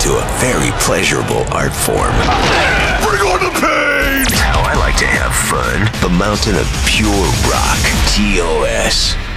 to a very pleasurable art form. Bring on the pain! How I like to have fun. The mountain of pure rock. TOS.